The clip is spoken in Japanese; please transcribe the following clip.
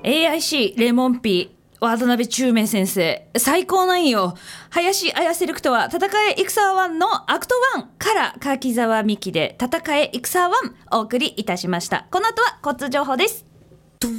AIC レモンピー渡辺中明先生最高なんよ。林綾セレクトは戦え戦わんのアクト1から柿沢美希で戦え戦わんお送りいたしました。この後は交通情報です。